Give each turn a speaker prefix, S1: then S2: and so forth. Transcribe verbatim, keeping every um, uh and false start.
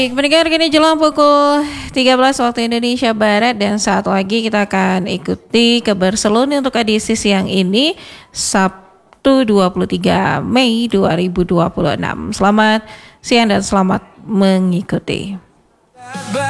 S1: Baik, pendengar, kini jelang pukul tiga belas waktu Indonesia Barat dan saat lagi kita akan ikuti kabar seluni untuk edisi siang ini Sabtu dua puluh tiga Mei dua ribu dua puluh enam. Selamat siang dan selamat mengikuti.